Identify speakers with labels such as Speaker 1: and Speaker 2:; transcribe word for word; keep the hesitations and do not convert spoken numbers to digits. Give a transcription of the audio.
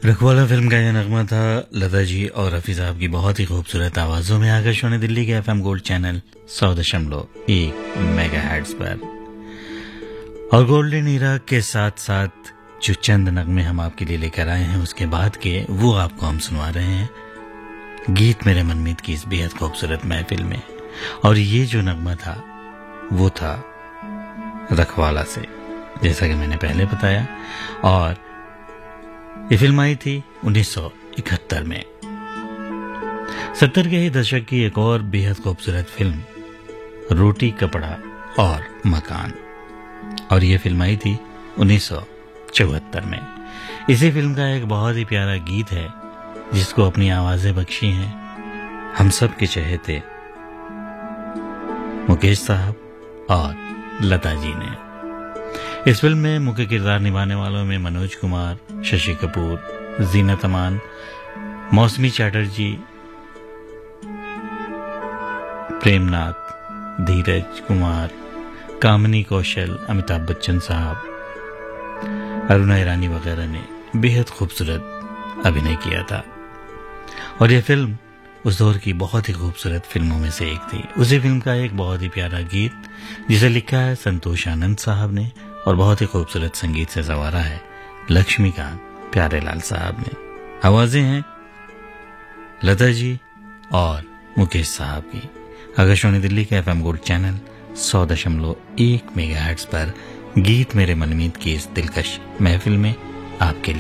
Speaker 1: रखवाला फिल्म का यह नगमा था लता जी और रफी साहब की बहुत ही खूबसूरत आवाजों में आकाशवाणी दिल्ली के एफएम गोल्ड चैनल सौ दशमलव एक मेगा हर्ट्ज पर। और गोल्डन ईरा के साथ साथ जो चंद नगमे हम आपके लिए लेकर आए हैं उसके बाद के वो आपको हम सुनवा रहे हैं गीत मेरे मनमीत की इस बेहद खूबसूरत महफिल में। और ये जो नगमा था वो था रखवाला से, जैसा कि मैंने पहले बताया। और ये फिल्म आई थी उन्नीस सौ इकहत्तर में। सत्तर के ही दशक की एक और बेहद खूबसूरत फिल्म रोटी कपड़ा और मकान, और ये फिल्म आई थी उन्नीस सौ चौहत्तर में। इसी फिल्म का एक बहुत ही प्यारा गीत है जिसको अपनी आवाजें बख्शी हैं हम सब के चहेते मुकेश साहब और लता जी ने। इस फिल्म में मुख्य किरदार निभाने वालों में मनोज कुमार, शशि कपूर, जीनत अमान, मौसमी चैटर्जी, प्रेमनाथ, धीरज कुमार, कामिनी कौशल, अमिताभ बच्चन साहब, अरुणा ईरानी वगैरह ने बेहद खूबसूरत अभिनय किया था। और यह फिल्म उस दौर की बहुत ही खूबसूरत फिल्मों में से एक थी। उसी फिल्म का एक बहुत ही प्यारा गीत जिसे लिखा है संतोष आनंद साहब ने और बहुत ही खूबसूरत संगीत से संवारा है लक्ष्मीकांत प्यारेलाल साहब ने। आवाजें हैं लता जी और मुकेश साहब की। आकाशवाणी दिल्ली के एफएम गोल्ड चैनल सौ दशमलव एक मेगाहर्ट्ज पर गीत मेरे मनमीत की इस दिलकश महफिल में आपके लिए